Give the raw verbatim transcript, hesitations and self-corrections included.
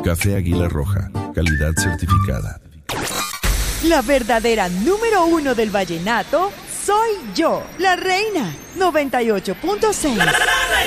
Café Águila Roja, calidad certificada. La verdadera número uno del vallenato soy yo, la reina. noventa y ocho punto seis.